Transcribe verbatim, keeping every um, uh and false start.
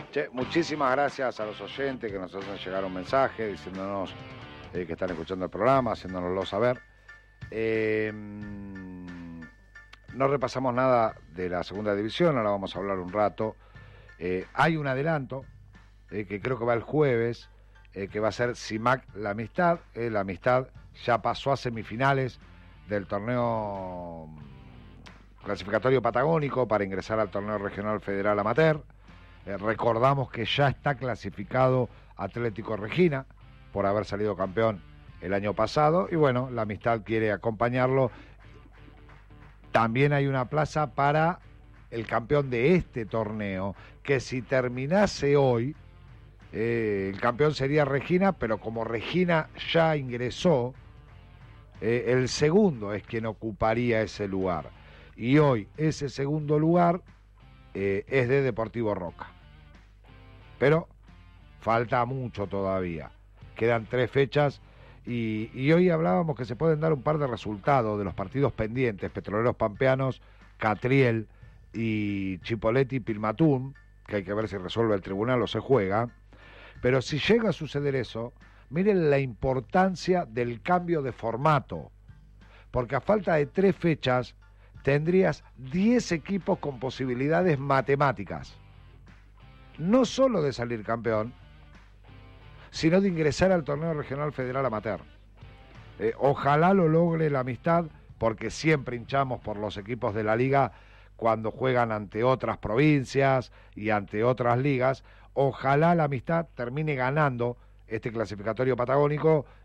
Che, muchísimas gracias a los oyentes que nos hacen llegar un mensaje diciéndonos eh, que están escuchando el programa, haciéndonoslo saber. Eh, no repasamos nada de la segunda división, ahora vamos a hablar un rato. Eh, hay un adelanto eh, que creo que va el jueves, eh, que va a ser CIMAC La Amistad. Eh, la Amistad ya pasó a semifinales del torneo clasificatorio patagónico para ingresar al torneo regional federal amateur. Eh, recordamos que ya está clasificado Atlético Regina por haber salido campeón el año pasado y bueno, la Amistad quiere acompañarlo. También hay una plaza para el campeón de este torneo, que si terminase hoy, eh, el campeón sería Regina, pero como Regina ya ingresó, eh, el segundo es quien ocuparía ese lugar. Y hoy ese segundo lugar eh, es de Deportivo Roca. Pero falta mucho todavía. Quedan tres fechas y, y hoy hablábamos que se pueden dar un par de resultados de los partidos pendientes. Petroleros Pampeanos, Catriel y Chipoleti Pilmatún, que hay que ver si resuelve el tribunal o se juega. Pero si llega a suceder eso, miren la importancia del cambio de formato. Porque a falta de tres fechas tendrías diez equipos con posibilidades matemáticas. No solo de salir campeón, sino de ingresar al torneo regional federal amateur. Eh, ojalá lo logre la Amistad, porque siempre hinchamos por los equipos de la liga cuando juegan ante otras provincias y ante otras ligas. Ojalá la Amistad termine ganando este clasificatorio patagónico